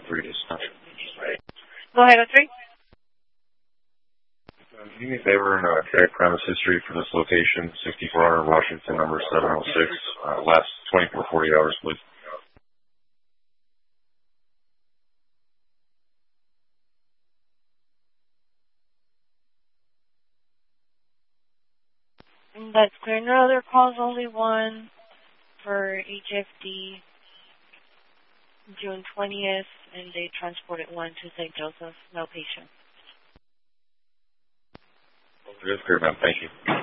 3 to start. Go ahead, 03. Do me a favor and track premise history for this location, 6400 Washington, number 706, last 24, 40 hours, please. That's clear. No other calls, only one for HFD June 20th, and they transported one to St. Joseph. No patient. It is clear, ma'am. Thank you.